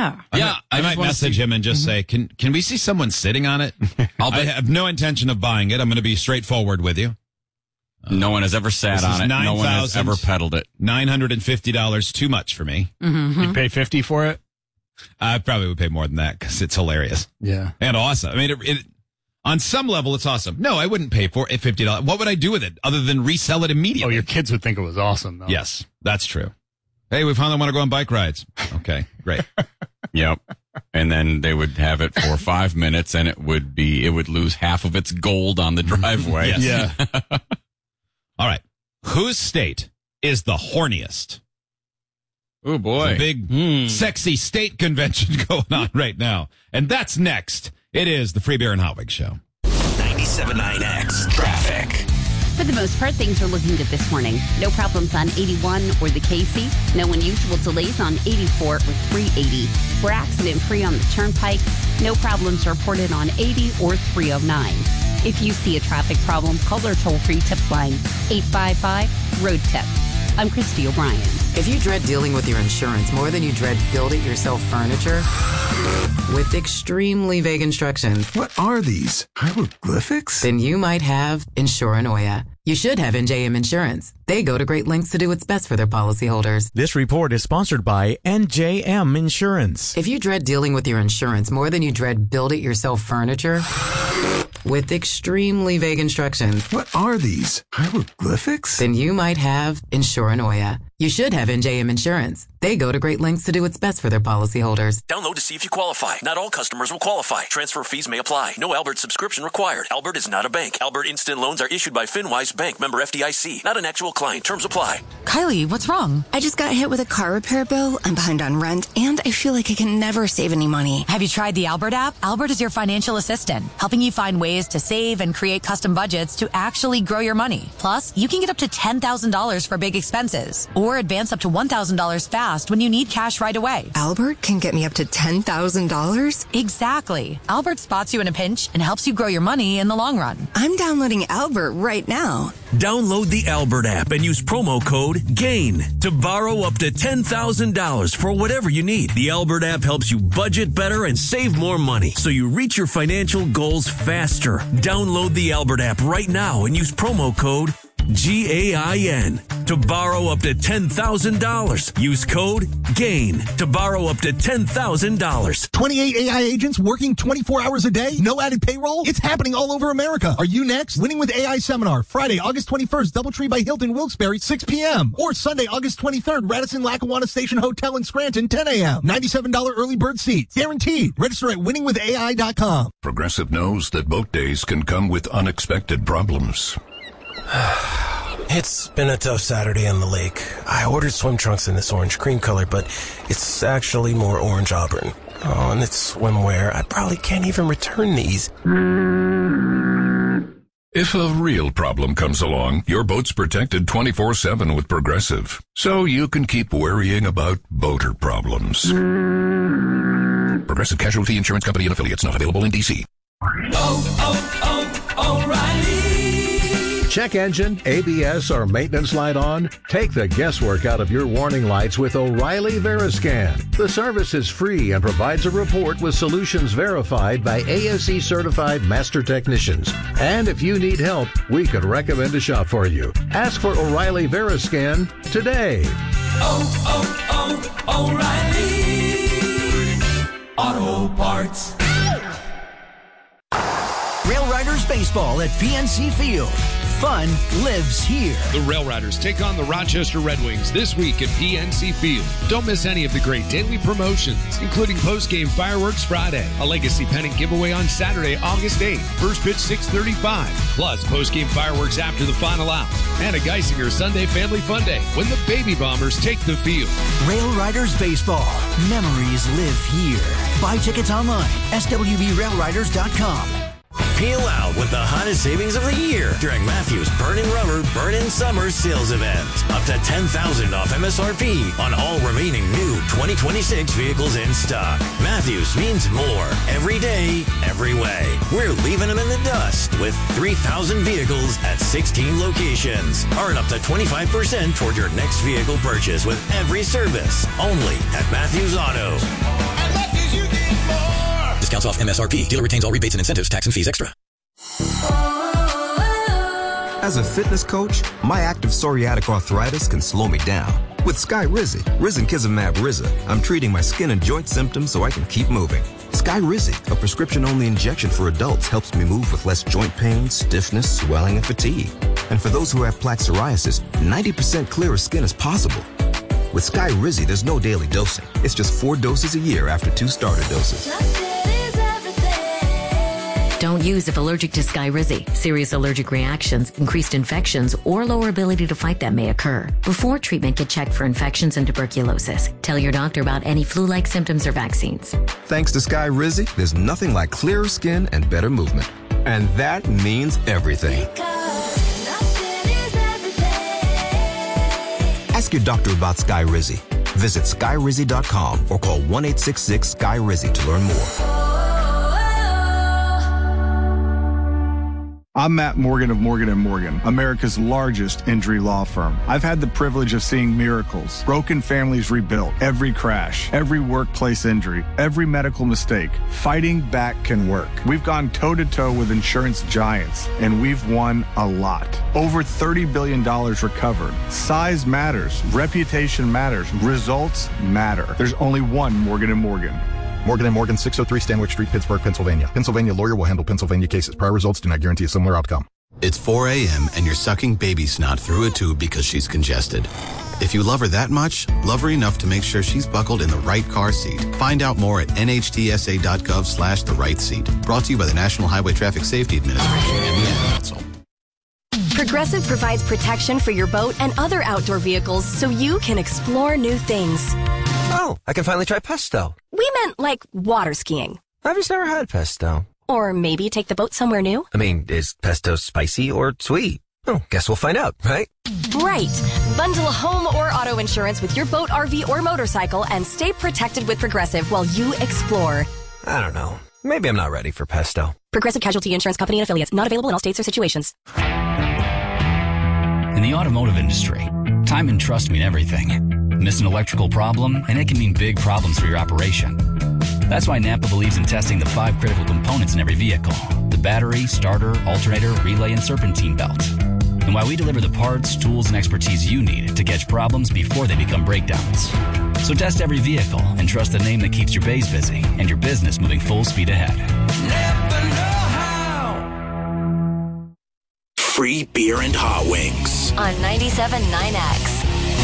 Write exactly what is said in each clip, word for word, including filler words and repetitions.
Yeah. Yeah. I, I might might message see- him and just mm-hmm. say, can can we see someone sitting on it? I have no intention of buying it. I'm going to be straightforward with you. No one has ever sat This on is it. No one has 9,000 ever pedaled it. nine hundred fifty dollars too much for me. Mm-hmm. You'd pay fifty for it? I probably would pay more than that because it's hilarious. Yeah. And awesome. I mean, it, it, on some level, it's awesome. No, I wouldn't pay for it fifty dollars. What would I do with it other than resell it Oh, immediately? your kids would think it was awesome, though. Yes, that's true. Hey, we finally want to go on bike rides. Okay, great. Yep. And then they would have it for five minutes and it would be, it would lose half of its gold on the driveway. Yes. Yeah. All right. Whose state is the horniest? Oh, boy. The big, sexy state convention going on right now. And that's next. It is the Free Beer and Hot Wig Show. ninety-seven point nine X Traffic. For the most part, things are looking good this morning. No problems on eighty-one or the Casey. No unusual delays on eighty-four or three eighty. We're accident-free on the Turnpike. No problems reported on eighty or three oh nine. If you see a traffic problem, call our toll-free tip line, eight five five, road tip. I'm Christy O'Brien. If you dread dealing with your insurance more than you dread build-it-yourself furniture, with extremely vague instructions, What are these? Hieroglyphics? then you might have Insuranoia. You should have N J M Insurance. They go to great lengths to do what's best for their policyholders. This report is sponsored by N J M Insurance. If you dread dealing with your insurance more than you dread build-it-yourself furniture, with extremely vague instructions, What are these? Hieroglyphics? then you might have Insuranoia. You should have N J M Insurance. They go to great lengths to do what's best for their policyholders. Download to see if you qualify. Not all customers will qualify. Transfer fees may apply. No Albert subscription required. Albert is not a bank. Albert Instant Loans are issued by FinWise Bank, member F D I C. Not an actual client. Terms apply. Kylie, what's wrong? I just got hit with a car repair bill. I'm behind on rent, and I feel like I can never save any money. Have you tried the Albert app? Albert is your financial assistant, helping you find ways to save and create custom budgets to actually grow your money. Plus, you can get up to ten thousand dollars for big expenses, or advance up to one thousand dollars fast when you need cash right away. Albert can get me up to ten thousand dollars? Exactly. Albert spots you in a pinch and helps you grow your money in the long run. I'm downloading Albert right now. Download the Albert app and use promo code GAIN to borrow up to ten thousand dollars for whatever you need. The Albert app helps you budget better and save more money so you reach your financial goals faster. Download the Albert app right now and use promo code G A I N to borrow up to ten thousand dollars. Use code GAIN to borrow up to ten thousand dollars. twenty-eight A I agents working twenty-four hours a day? No added payroll? It's happening all over America. Are you next? Winning with A I Seminar, Friday, August twenty-first, Doubletree by Hilton, Wilkes-Barre, six p.m. Or Sunday, August twenty-third, Radisson Lackawanna Station Hotel in Scranton, ten a.m. ninety-seven dollars early bird seats. Guaranteed. Register at winning with A I dot com. Progressive knows that boat days can come with unexpected problems. It's been a tough Saturday on the lake. I ordered swim trunks in this orange cream color, but it's actually more orange auburn. Oh, and it's swimwear. I probably can't even return these. If a real problem comes along, your boat's protected twenty-four seven with Progressive, so you can keep worrying about boater problems. Progressive Casualty Insurance Company and affiliates, not available in D C. Oh, oh, oh, O'Reilly. Check engine, A B S, or maintenance light on? Take the guesswork out of your warning lights with O'Reilly Veriscan. The service is free and provides a report with solutions verified by A S E certified master technicians. And if you need help, we could recommend a shop for you. Ask for O'Reilly Veriscan today. Oh, oh, oh, O'Reilly Auto Parts. Rail Riders Baseball at P N C Field. Fun lives here. The Rail Riders take on the Rochester Red Wings this week at P N C Field. Don't miss any of the great daily promotions, including post-game fireworks Friday, a legacy pennant giveaway on Saturday, August eighth, first pitch six thirty-five, plus post-game fireworks after the final out, and a Geisinger Sunday Family Fun Day when the Baby Bombers take the field. Rail Riders Baseball. Memories live here. Buy tickets online, S W B rail riders dot com. Peel out with the hottest savings of the year during Matthews Burn-In Rubber Burn-In Summer Sales Event. Up to ten thousand dollars off M S R P on all remaining new twenty twenty-six vehicles in stock. Matthews means more every day, every way. We're leaving them in the dust with three thousand vehicles at sixteen locations. Earn up to twenty-five percent toward your next vehicle purchase with every service. Only at Matthews Auto. dollars off M S R P. Dealer retains all rebates and incentives, tax and fees extra. As a fitness coach, my active psoriatic arthritis can slow me down. With Skyrizi, Risankizumab Riza, I'm treating my skin and joint symptoms so I can keep moving. Skyrizi, a prescription-only injection for adults, helps me move with less joint pain, stiffness, swelling, and fatigue. And for those who have plaque psoriasis, ninety percent clearer skin is possible. With Skyrizi, there's no daily dosing. It's just four doses a year after two starter doses. Don't use if allergic to Skyrizi. Serious allergic reactions, increased infections, or lower ability to fight them may occur. Before treatment, get checked for infections and tuberculosis. Tell your doctor about any flu-like symptoms or vaccines. Thanks to Skyrizi, there's nothing like clearer skin and better movement. And that means everything. Ask your doctor about Skyrizi. Visit Skyrizi dot com or call one eight six six Sky Rizi to learn more. I'm Matt Morgan of Morgan and Morgan, America's largest injury law firm. I've had the privilege of seeing miracles, broken families rebuilt, every crash, every workplace injury, every medical mistake. Fighting back can work. We've gone toe-to-toe with insurance giants, and we've won a lot. Over thirty billion dollars recovered. Size matters. Reputation matters. Results matter. There's only one Morgan and Morgan. Morgan and Morgan, six oh three Stanwich Street, Pittsburgh, Pennsylvania. Pennsylvania lawyer will handle Pennsylvania cases. Prior results do not guarantee a similar outcome. It's four a.m. and you're sucking baby snot through a tube because she's congested. If you love her that much, love her enough to make sure she's buckled in the right car seat. Find out more at N H T S A dot gov slash the right seat. Brought to you by the National Highway Traffic Safety Administration and the Ad Council. Progressive provides protection for your boat and other outdoor vehicles so you can explore new things. Oh, I can finally try pesto. We meant like water skiing. I've just never had pesto. Or maybe take the boat somewhere new. I mean, is pesto spicy or sweet? Oh, guess we'll find out, right? Right. Bundle home or auto insurance with your boat, R V, or motorcycle and stay protected with Progressive while you explore. I don't know. Maybe I'm not ready for pesto. Progressive Casualty Insurance Company and affiliates. Not available in all states or situations. In the automotive industry, time and trust mean everything. Miss an electrical problem, and it can mean big problems for your operation. That's why Napa believes in testing the five critical components in every vehicle: the battery, starter, alternator, relay, and serpentine belt. And why we deliver the parts, tools, and expertise you need to catch problems before they become breakdowns. So test every vehicle and trust the name that keeps your bays busy and your business moving full speed ahead. Never know how. Free beer and hot wings. On ninety-seven point nine X.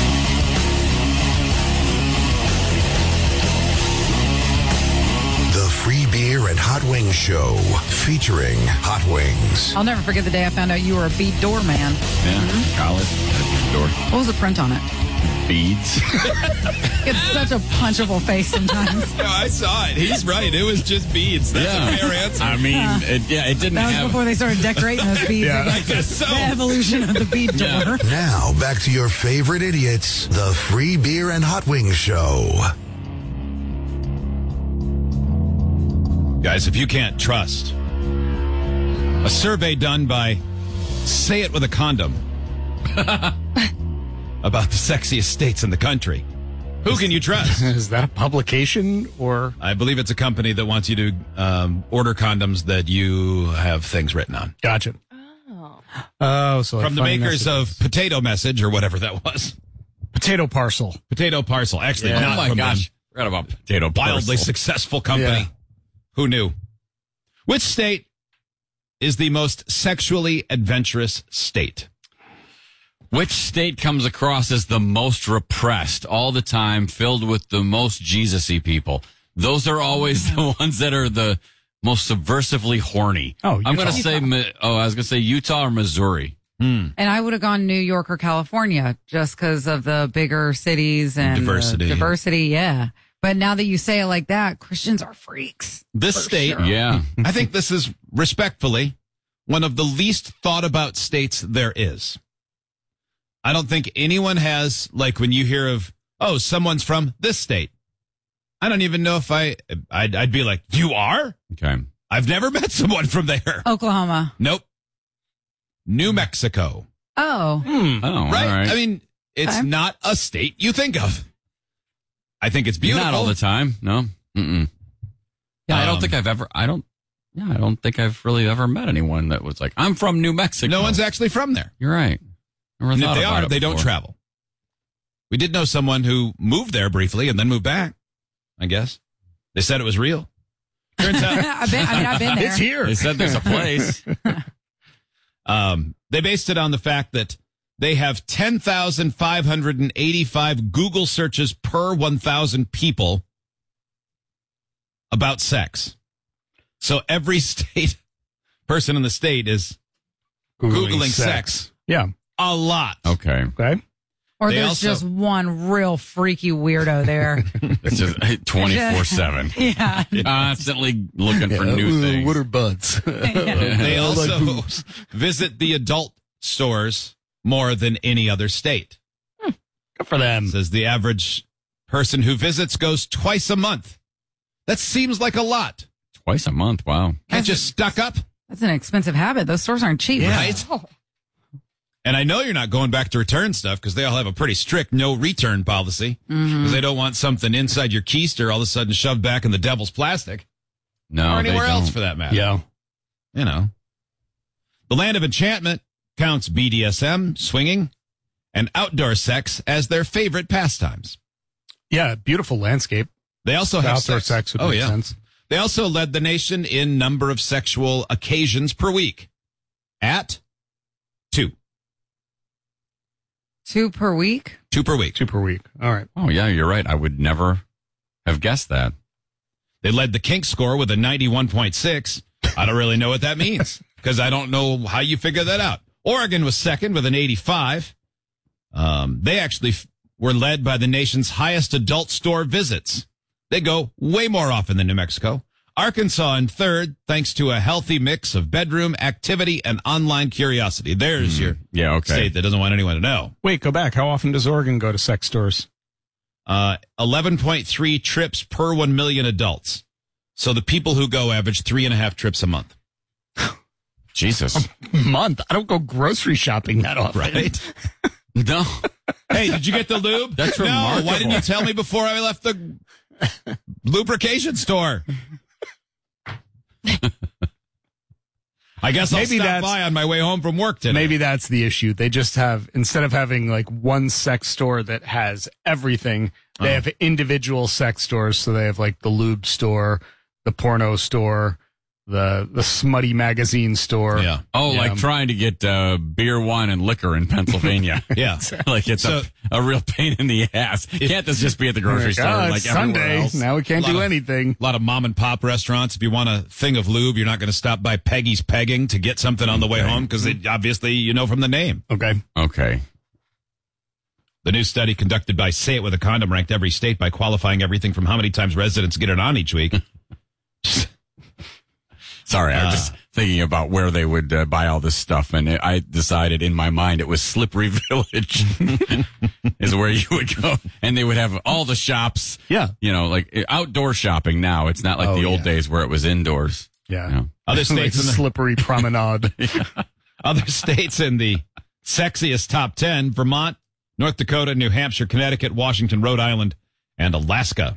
The Free Beer and Hot Wings Show, featuring Hot Wings. I'll never forget the day I found out you were a bead doorman. Yeah, mm-hmm. College. Door. What was the print on it? Beads. It's such a punchable face sometimes. No, I saw it. He's right. It was just beads. That's yeah. a fair answer. I mean, Uh, it, yeah, it didn't That was have... before they started decorating those beads. Yeah, I I guess so. The evolution of the bead door. Yeah. Now, back to your favorite idiots, the Free Beer and Hot Wings Show. Guys, if you can't trust a survey done by Say It With a Condom about the sexiest states in the country, who can you trust? Is that a publication or? I believe it's a company that wants you to um, order condoms that you have things written on. Gotcha. Oh. Oh, so like from the funny makers messages. of Potato Message or whatever that was. Potato Parcel. Potato Parcel. Actually, Yeah. not Oh my from gosh. them. Forgot about Potato Parcel. Wildly successful company. Yeah. Who knew? Which state is the most sexually adventurous state? Which state comes across as the most repressed all the time, filled with the most Jesus-y people? Those are always the ones that are the most subversively horny. Oh, I'm Utah. going to say, Mi- oh, I was going to say Utah or Missouri. Hmm. And I would have gone New York or California just because of the bigger cities and Diversity. the diversity. Yeah. But now that you say it like that, Christians are freaks. This For state, sure. Yeah. I think this is respectfully one of the least thought about states there is. I don't think anyone has, like when you hear of, oh, someone's from this state. I don't even know if I, I'd, I'd be like, you are? Okay. I've never met someone from there. Oklahoma. Nope. New Mexico. Oh. Hmm. Oh, Right? all right. I mean, it's Okay. not a state you think of. I think it's beautiful. Not all the time. No. Mm-mm. Yeah, I don't Um, think I've ever, I don't, yeah, I don't think I've really ever met anyone that was like, I'm from New Mexico. No one's actually from there. You're right. Never And if thought they about are, it they don't before. travel. We did know someone who moved there briefly and then moved back, I guess. They said it was real. Turns out. I've been, I mean, I've been there. It's here. They said there's a place. um, they based it on the fact that they have ten thousand five hundred eighty-five Google searches per one thousand people about sex. So every state person in the state is Googling, Googling sex. sex. Yeah. A lot. Okay. Okay. Or They there's also- just one real freaky weirdo there. It's just twenty-four seven. Yeah. Constantly looking for Yeah, new ooh, things. What are buds? They I like also boobs. visit the adult stores more than any other state. Good for them. Says the average person who visits goes twice a month. That seems like a lot. Twice a month. Wow. Can't just stuck up. That's an expensive habit. Those stores aren't cheap. Right. And I know you're not going back to return stuff because they all have a pretty strict no return policy because Mhm. they don't want something inside your keister all of a sudden shoved back in the devil's plastic No, or they anywhere else don't. for that matter. Yeah. You know. The land of enchantment counts B D S M, swinging, and outdoor sex as their favorite pastimes. Yeah. Beautiful landscape. They also have Outdoor sex. sex would oh, make yeah. sense. They also led the nation in number of sexual occasions per week at two. Two per week? Two per week. Two per week. All right. Oh, yeah, you're right. I would never have guessed that. They led the kink score with a ninety-one point six. I don't really know what that means because I don't know how you figure that out. Oregon was second with an eighty-five. Um, they actually f- were led by the nation's highest adult store visits. They go way more often than New Mexico. Arkansas in third, thanks to a healthy mix of bedroom activity and online curiosity. There's your Yeah, okay. state that doesn't want anyone to know. Wait, go back. How often does Oregon go to sex stores? Uh, eleven point three trips per one million adults. So the people who go average three and a half trips a month. Jesus. Month. I don't go grocery shopping that often. Right? No. Hey, did you get the lube? That's no. remarkable. Why didn't you tell me before I left the lubrication store? I guess I'll Maybe stop that's- by on my way home from work today. Maybe that's the issue. They just have, instead of having like one sex store that has everything, they Oh. have individual sex stores. So they have like the lube store, the porno store, the the smutty magazine store. Yeah. Oh, Yeah. like trying to get uh, beer, wine, and liquor in Pennsylvania. Yeah. Like it's So- a, a real pain in the ass. Can't this just be at the grocery Like, store "Ah, like it's everywhere Sunday. else? Now we can't Lot do of- anything. A lot of mom and pop restaurants. If you want a thing of lube, you're not going to stop by Peggy's Pegging to get something on the way home because obviously you know from the name. Okay. Okay. The new study conducted by Say It With a Condom ranked every state by qualifying everything from how many times residents get it on each week. Sorry, I was Uh. just thinking about where they would uh, buy all this stuff, and it, I decided in my mind it was Slippery Village is where you would go, and they would have all the shops. Yeah. You know, like outdoor shopping now. It's not like Oh, the old yeah. days where it was indoors. Yeah. You know. Other Like states in the slippery promenade. Other states in the sexiest top ten, Vermont, North Dakota, New Hampshire, Connecticut, Washington, Rhode Island, and Alaska.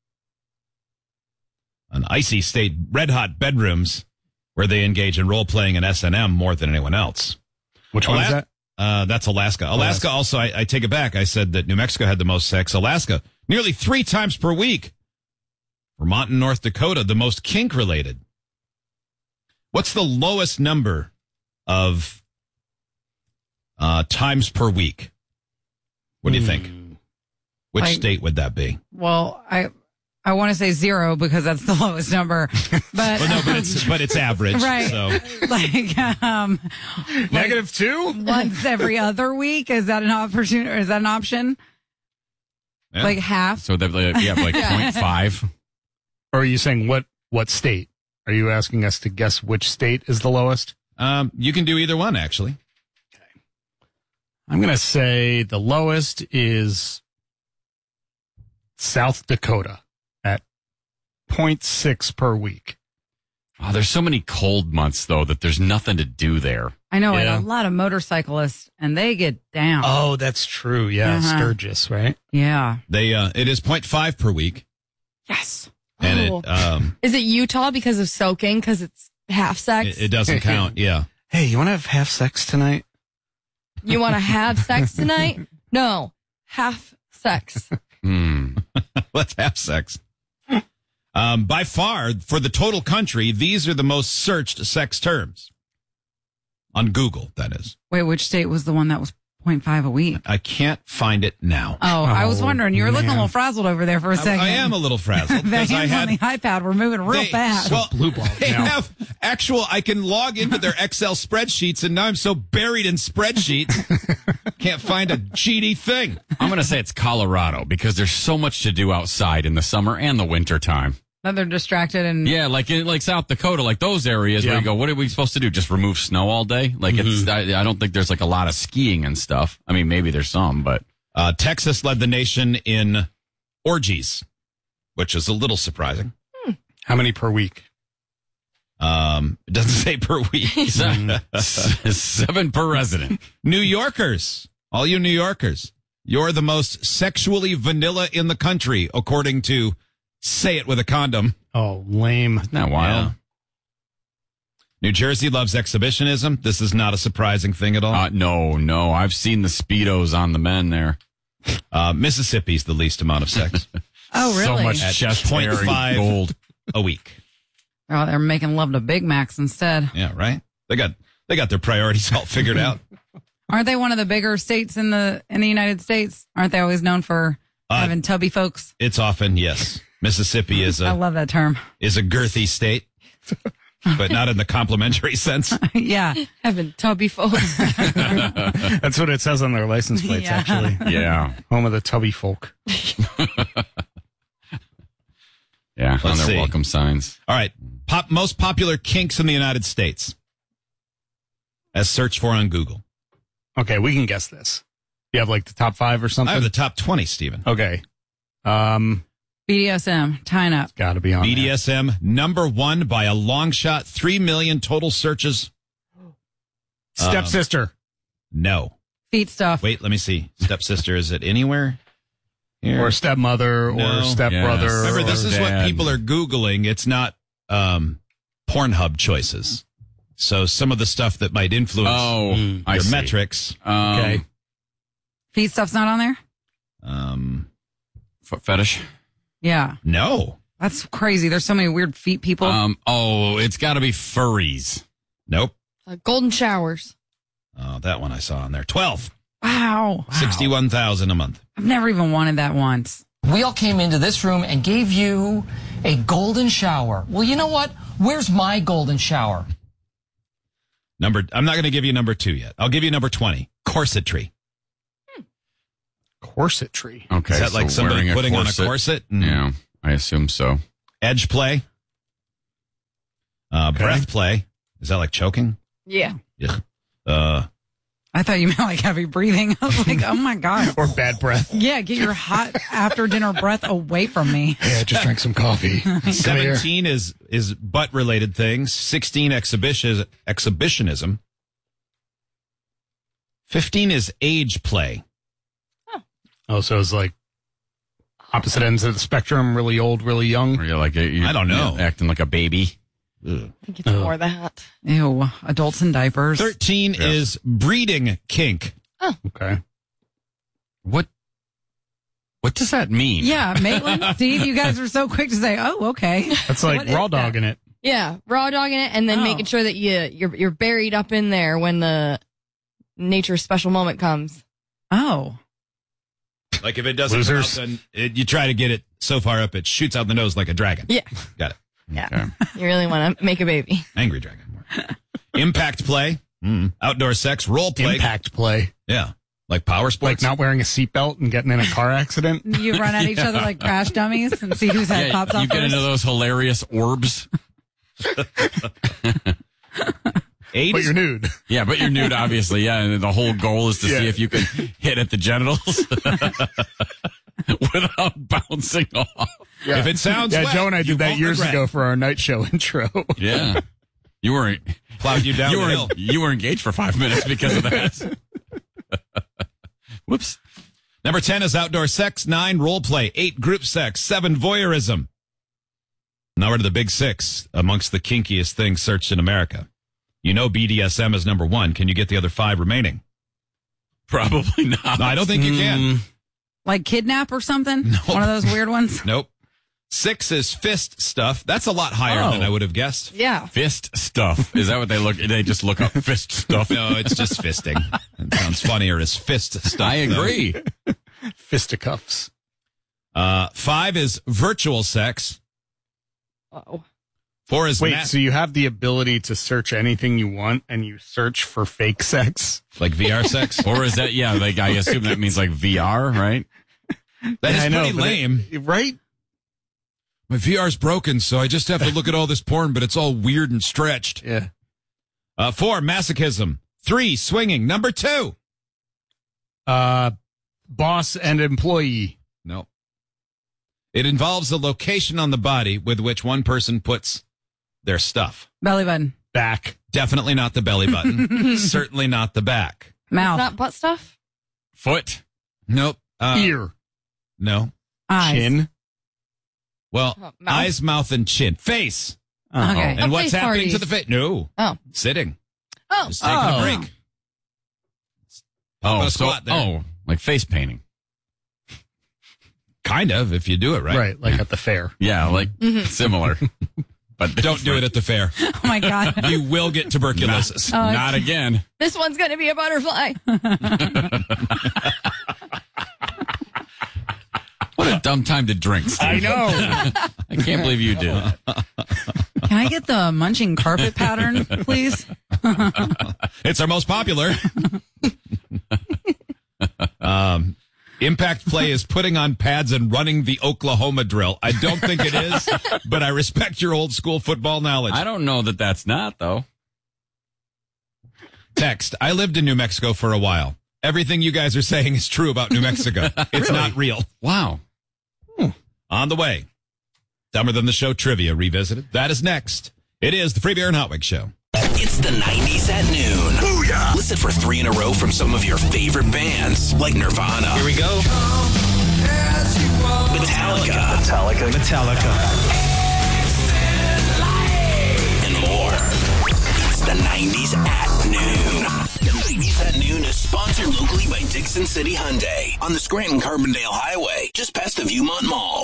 An icy state, red hot bedrooms where they engage in role playing and S and M more than anyone else. Which one is Ala- that? Uh, that's Alaska. Alaska, Alaska. also, I, I take it back. I said that New Mexico had the most sex. Alaska, nearly three times per week. Vermont and North Dakota, the most kink related. What's the lowest number of uh, times per week? What do you think? Which Like- state would that be? Well, I I want to say zero because that's the lowest number. But, Well, no, but it's but it's average. Right. So like um Negative two? once every other week, is that an opportunity, or is that an option? yeah. Like half? So they like, yeah, like point five. Or are you saying what, what state? Are you asking us to guess which state is the lowest? um, you can do either one actually. I'm going to say the lowest is South Dakota at zero point six per week. Oh, there's so many cold months though that there's nothing to do there. I know, Yeah. and a lot of motorcyclists, and they get down. Oh, that's true. Yeah. Uh-huh. Sturgis, right? Yeah. They uh, it is point five per week. Yes. And Oh. it um Is it Utah because of soaking? Because it's half sex? it, it doesn't count. Yeah. Hey, you want to have half sex tonight? You want to have sex tonight? No, half sex. Hmm. Let's have sex. Um, by far, for the total country, these are the most searched sex terms on Google. That is. Wait, which state was the one that was zero point five a week? I can't find it now. Oh, I was Oh, wondering. You were looking a man. little frazzled over there for a I- second. I am a little frazzled the because I hands had- on the iPad were moving real They- fast. Well, they have actual. I can log into their Excel spreadsheets, and now I'm so buried in spreadsheets, can't find a G D thing. I'm going to say it's Colorado because there's so much to do outside in the summer and the winter time. Then they're distracted and Yeah, like in like South Dakota, like those areas where Yeah. you go, what are we supposed to do? Just remove snow all day? Like it's, I, I don't think there's like a lot of skiing and stuff. I mean, maybe there's some, but Uh, Texas led the nation in orgies, which is a little surprising. How many per week? Um, it doesn't say per week. Seven per resident. New Yorkers, all you New Yorkers, you're the most sexually vanilla in the country, according to Say It With a Condom. Oh, lame. Isn't that wild? Yeah. New Jersey loves exhibitionism. This is not a surprising thing at all. Uh, no, no. I've seen the Speedos on the men there. Uh, Mississippi's the least amount of sex. Oh, really? So much At chest zero point hair and five gold. a week. oh, they're making love to Big Macs instead. Yeah, right? They got they got their priorities all figured out. Aren't they one of the bigger states in the in the United States? Aren't they always known for Uh, having tubby folks? It's often, yes. Mississippi is I a love that term. is a girthy state, but not in the complimentary sense. yeah, having tubby folks. That's what it says on their license plates, Yeah. actually. Yeah. Home of the tubby folk. Yeah, on Let's their see. welcome signs. All right. Pop, most popular kinks in the United States as searched for on Google. Okay, we can guess this. You have like the top five or something? I have the top twenty, Stephen. Okay. Um, B D S M, tying up. got to be on B D there. S M, number one by a long shot, three million total searches. Stepsister. No. Feet stuff. Wait, let me see. Stepsister, is it anywhere? Here? Or stepmother No. or stepbrother. Yes. Remember, or this is what dad. people are Googling. It's not um, Pornhub choices. So some of the stuff that might influence Oh, I your see. metrics. Um, Okay. Feet stuff's not on there? Um, Foot fetish. Yeah. no. That's crazy. There's so many weird feet people. Um, oh, it's got to be furries. Nope. Uh, golden showers. Oh, that one I saw on there. twelve. wow. sixty-one thousand a month. I've never even wanted that once. We all came into this room and gave you a golden shower. Well, you know what? Where's my golden shower? Number, I'm not going to give you number two yet. I'll give you number twenty. Corsetry. Corsetry. Okay. Is that like so somebody wearing putting on a corset? corset? and Yeah, I assume so. Edge play. Uh, breath play. Is that like choking? Yeah. Yeah. Uh, I thought you meant like heavy breathing. I was like, oh my God. Or bad breath. Yeah, get your hot after dinner breath away from me. Hey, I just drank some coffee. Come here. seventeen is is butt related things. sixteen exhibition exhibitionism. fifteen is age play. Oh, so it's like opposite ends of the spectrum, really old, really young. Or you're like, you're, I don't know. you're acting like a baby. Ugh. I think it's more that. Ew, adults in diapers. thirteen Yeah. is breeding kink. Okay. What? What does that mean? Yeah, Maitland, Steve, you guys are so quick to say, oh, okay. That's like What is raw that? dogging it. Yeah, raw dogging it, and then Oh. making sure that you you're you're buried up in there when the nature special moment comes. Oh. Like if it doesn't come out, Losers. then it, you try to get it so far up it shoots out the nose like a dragon. Yeah, Got it. yeah. Okay. You really want to make a baby. Angry dragon. Impact play. Mm. Outdoor sex. Role play. Impact play. Yeah. Like power Like sports. not wearing a seatbelt and getting in a car accident. You run at each other like crash dummies and see whose head Yeah, pops off you get first. into those hilarious orbs. Eight But is you're nude. Yeah, but you're nude, obviously. Yeah, and the whole goal is to see Yeah. if you can hit at the genitals without bouncing off. If it sounds Yeah, wet, Joe and I you did that won't years regret. ago for our night show intro. Yeah, you weren't Plowed you down you the were hill. you were engaged for five minutes because of that. Whoops. Number ten is outdoor sex. Nine, role play. Eight, group sex. Seven, voyeurism. Now we're to the big six amongst the kinkiest things searched in America. You know B D S M is number one. Can you get the other five remaining? Probably not. No, I don't think you can. Like kidnap or something? Nope. One of those weird ones? Nope. Six is fist stuff. That's a lot higher Oh. than I would have guessed. Yeah. Fist stuff. Is that what they look? They just look up fist stuff. No, it's just fisting. It sounds funnier as fist stuff. I agree. Fisticuffs. Uh, five is virtual sex. Oh. Four is Wait, ma- so you have the ability to search anything you want and you search for fake sex? like V R sex. Or is that, yeah, like, I assume that means like V R, right? That is Yeah, I know, pretty but lame. it- right? My V R's broken, so I just have to look at all this porn, but it's all weird and stretched. Yeah. Uh, four, masochism. Three, swinging. Number two. Uh, boss and employee. No. It involves the location on the body with which one person puts their stuff. Belly button. Back. Definitely not the belly button. Certainly not the back. Mouth. It's not butt stuff? Foot. Nope. Uh, Ear. No. Eyes. Chin. Well, Oh, mouth. eyes, mouth, and chin. Face. Uh-oh. Okay. And Oh, what's face happening parties. to the face? No. Oh. Sitting. Oh. Just taking Oh. a break. Oh, a so, squat there. oh, like face painting. Kind of, if you do it right. Right, like at the fair. Yeah, like Mm-hmm. similar. But Don't do it at the fair. Oh my God. You will get tuberculosis. Oh, Not again. This one's going to be a butterfly. What a dumb time to drink, Steve. I know. I can't believe you do. Can I get the munching carpet pattern, please? It's our most popular. um, impact play is putting on pads and running the Oklahoma drill. I don't think it is, but I respect your old school football knowledge. I don't know that that's not, though. Text. I lived in New Mexico for a while. Everything you guys are saying is true about New Mexico. It's not real. Wow. On the way. Dumber Than the Show trivia revisited. That is next. It is the Free Beer and Hot Wings Show. It's the nineties at noon. Booyah! Listen for three in a row from some of your favorite bands, like Nirvana. Here we go. Metallica. Metallica. Metallica. And more. It's the nineties at noon. The nineties at noon is sponsored locally by Dixon City Hyundai on the Scranton-Carbondale Highway, just past the Viewmont Mall.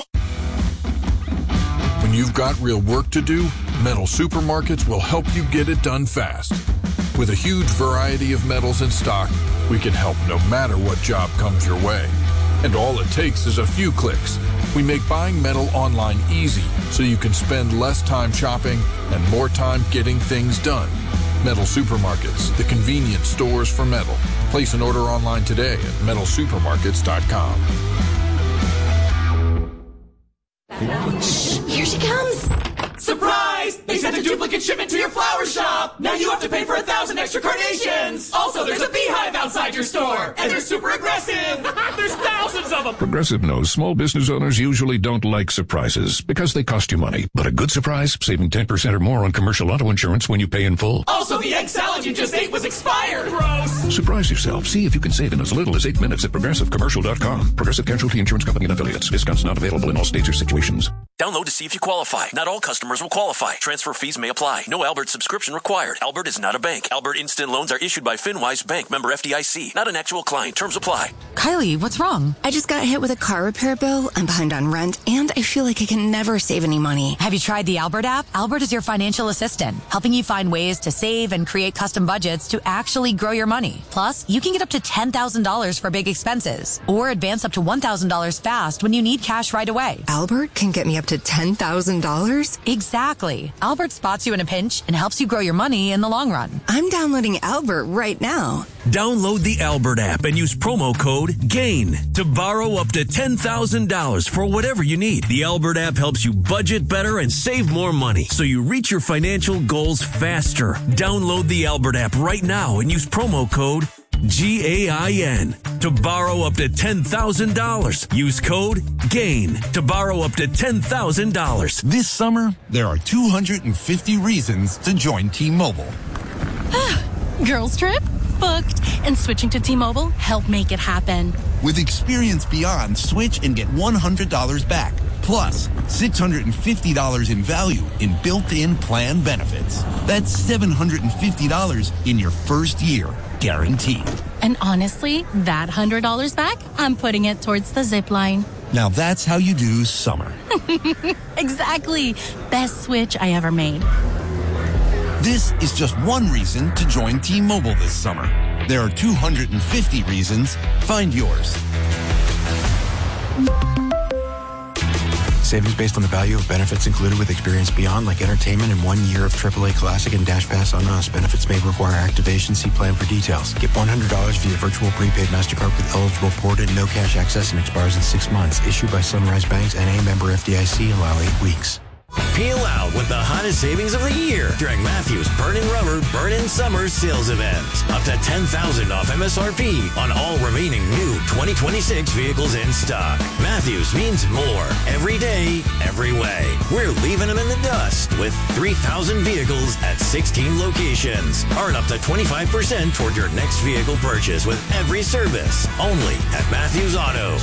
When you've got real work to do, Metal Supermarkets will help you get it done fast. With a huge variety of metals in stock, we can help no matter what job comes your way. And all it takes is a few clicks. We make buying metal online easy so you can spend less time shopping and more time getting things done. Metal Supermarkets, the convenient stores for metal. Place an order online today at metal supermarkets dot com. Here she comes. Surprise! They sent a duplicate shipment to your flower shop! Now you have to pay for a thousand extra carnations! Also, there's a beehive outside your store! And they're super aggressive! There's thousands of them! Progressive knows small business owners usually don't like surprises because they cost you money. But a good surprise, saving ten percent or more on commercial auto insurance when you pay in full. Also, the egg salad you just ate was expired! Gross! Surprise yourself. See if you can save in as little as eight minutes at progressive commercial dot com. Progressive Casualty Insurance Company and affiliates. Discounts not available in all states or situations. Download to see if you qualify. Not all customers will qualify. Transfer fees may apply. No Albert subscription required. Albert is not a bank. Albert Instant Loans are issued by FinWise Bank, member F D I C. Not an actual client. Terms apply. Kylie, what's wrong? I just got hit with a car repair bill. I'm behind on rent, and I feel like I can never save any money. Have you tried the Albert app? Albert is your financial assistant, helping you find ways to save and create custom budgets to actually grow your money. Plus, you can get up to ten thousand dollars for big expenses, or advance up to one thousand dollars fast when you need cash right away. Albert can get me up to ten thousand dollars? Exactly. Albert spots you in a pinch and helps you grow your money in the long run. I'm downloading Albert right now. Download the Albert app and use promo code GAIN to borrow up to ten thousand dollars for whatever you need. The Albert app helps you budget better and save more money so you reach your financial goals faster. Download the Albert app right now and use promo code G A I N to borrow up to ten thousand dollars. Use code GAIN to borrow up to ten thousand dollars. This summer, there are two hundred fifty reasons to join T-Mobile. Girls trip? Booked. And switching to T-Mobile helped make it happen. With experience beyond, switch and get one hundred dollars back. Plus, six hundred fifty dollars in value in built-in plan benefits. That's seven hundred fifty dollars in your first year, guaranteed. And honestly, that one hundred dollars back, I'm putting it towards the zip line. Now that's how you do summer. Exactly. Best switch I ever made. This is just one reason to join T-Mobile this summer. There are two hundred fifty reasons. Find yours. Savings based on the value of benefits included with Experience Beyond, like entertainment and one year of triple A Classic and Dash Pass on us. Benefits may require activation. See plan for details. Get one hundred dollars via virtual prepaid MasterCard with eligible port and no cash access and expires in six months. Issued by Sunrise Banks, N A member F D I C. Allow eight weeks. Peel out with the hottest savings of the year during Matthews Burnin' Rubber Burnin' Summer sales event. Up to ten thousand dollars off M S R P on all remaining new twenty twenty-six vehicles in stock. Matthews means more every day, every way. We're leaving them in the dust with three thousand vehicles at sixteen locations. Earn up to twenty-five percent toward your next vehicle purchase with every service. Only at Matthews Auto.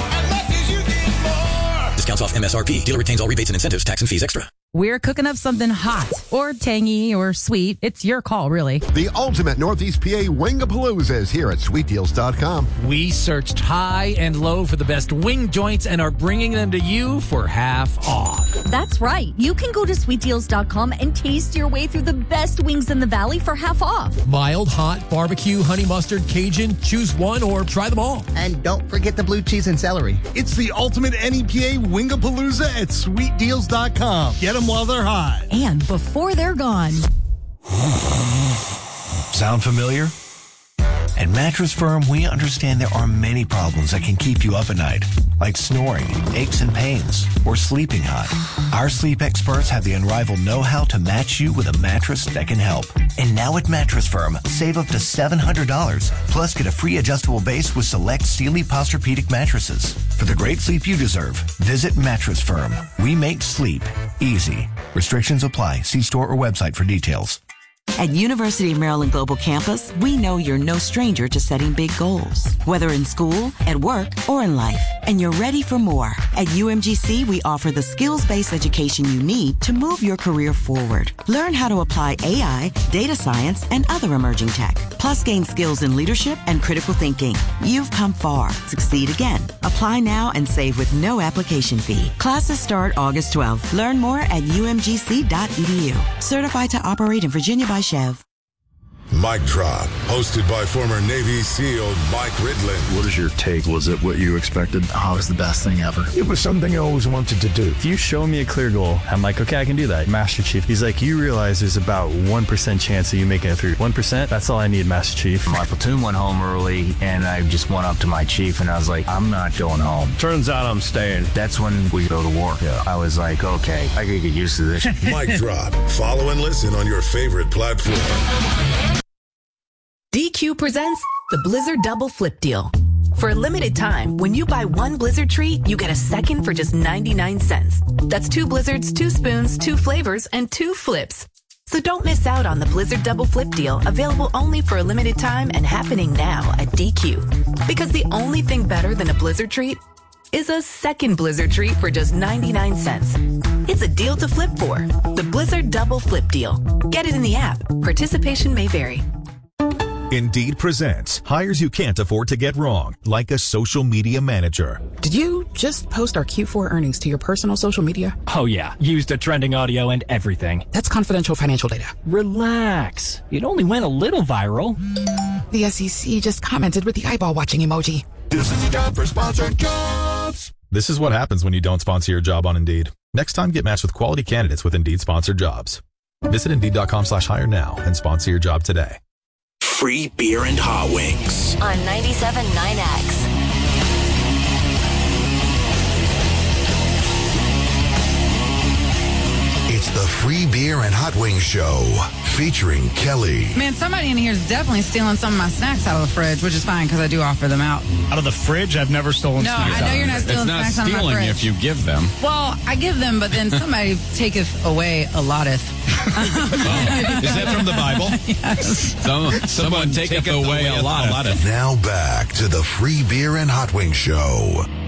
Discounts off M S R P. Dealer retains all rebates and incentives, tax and fees extra. We're cooking up something hot or tangy or sweet. It's your call, really. The ultimate Northeast P A Wingapalooza is here at sweet deals dot com. We searched high and low for the best wing joints and are bringing them to you for half off. That's right. You can go to sweet deals dot com and taste your way through the best wings in the valley for half off. Mild, hot, barbecue, honey mustard, Cajun. Choose one or try them all. And don't forget the blue cheese and celery. It's the ultimate N E P A Wingapalooza at sweet deals dot com. Get them while they're hot. And before they're gone. Sound familiar? At Mattress Firm, we understand there are many problems that can keep you up at night, like snoring, aches and pains, or sleeping hot. Our sleep experts have the unrivaled know-how to match you with a mattress that can help. And now at Mattress Firm, save up to seven hundred dollars, plus get a free adjustable base with select Sealy Posturepedic mattresses. For the great sleep you deserve, visit Mattress Firm. We make sleep easy. Restrictions apply. See store or website for details. At University of Maryland Global Campus, we know you're no stranger to setting big goals, whether in school, at work, or in life, and you're ready for more. At U M G C, we offer the skills-based education you need to move your career forward. Learn how to apply A I, data science, and other emerging tech, plus gain skills in leadership and critical thinking. You've come far. Succeed again. Apply now and save with no application fee. Classes start August twelfth. Learn more at U M G C dot E D U. Certified to operate in Virginia by Chev. Mic Drop, hosted by former Navy SEAL Mike Ridland. What is your take? Was it what you expected? Oh, it was the best thing ever. It was something I always wanted to do. If you show me a clear goal, I'm like, okay, I can do that. Master Chief, he's like, you realize there's about one percent chance of you making it through. one percent? That's all I need, Master Chief. My platoon went home early, and I just went up to my chief, and I was like, I'm not going home. Turns out I'm staying. That's when we go to war. Yeah. I was like, okay, I gotta get used to this. Mic Drop. Follow and listen on your favorite platform. D Q presents the Blizzard Double Flip Deal. For a limited time, when you buy one Blizzard treat, you get a second for just ninety-nine cents. That's two Blizzards, two spoons, two flavors, and two flips. So don't miss out on the Blizzard Double Flip Deal, available only for a limited time and happening now at D Q. Because the only thing better than a Blizzard treat is a second Blizzard treat for just ninety-nine cents. It's a deal to flip for. The Blizzard Double Flip Deal. Get it in the app. Participation may vary. Indeed presents hires you can't afford to get wrong, like a social media manager. Did you just post our Q four earnings to your personal social media? Oh yeah, used the trending audio and everything. That's confidential financial data. Relax. It only went a little viral. The S E C just commented with the eyeball watching emoji. This is a job for sponsored jobs. This is what happens when you don't sponsor your job on Indeed. Next time, get matched with quality candidates with Indeed sponsored jobs. Visit Indeed.com slash hire now and sponsor your job today. Free beer and hot wings on ninety-seven point nine X. It's the Free Beer and Hot Wings Show, featuring Kelly. Man, somebody in here is definitely stealing some of my snacks out of the fridge, which is fine because I do offer them out. Out of the fridge? I've never stolen no, snacks. No, I know out you're not stealing it's not snacks stealing out of my fridge. if you give them. Well, I give them, but then somebody taketh away a lotteth. Oh, is that from the Bible? Yes. Some, someone taketh away a lot of. Now back to the Free Beer and Hot Wings Show.